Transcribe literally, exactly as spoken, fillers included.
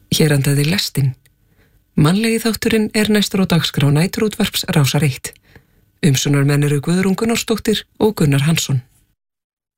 Hér endaði lestin. Mannlegi þátturinn er næstur á dagskrá næturútvarps Rásar eitt. Umsjónarmenn eru Guðrún Gunnarsdóttir og Gunnar Hansson.